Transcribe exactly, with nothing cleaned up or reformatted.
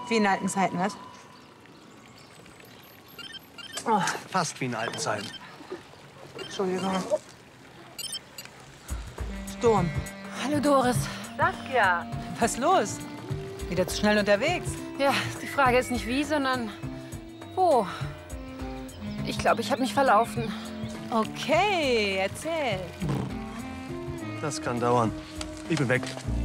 Wie in alten Zeiten, was? Oh. Fast wie in alten Zeiten. Entschuldigung. Sturm. Hallo, Doris. Saskia. Was los? Wieder zu schnell unterwegs? Ja, die Frage ist nicht wie, sondern wo. Ich glaube, ich habe mich verlaufen. Okay, erzähl. Das kann dauern. Ich bin weg.